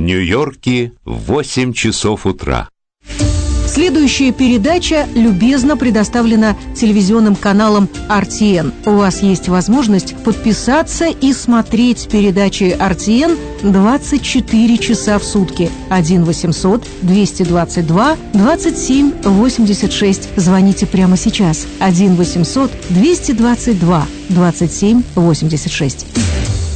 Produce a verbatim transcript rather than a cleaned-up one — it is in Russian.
Нью-Йорке восемь часов утра. Следующая передача любезно предоставлена телевизионным каналом эр ти эн. У вас есть возможность подписаться и смотреть передачи эр ти эн двадцать четыре часа в сутки. один восемьсот двести двадцать два двадцать семь восемьдесят шесть. Звоните прямо сейчас. один восемьсот двести двадцать два двадцать семь восемьдесят шесть.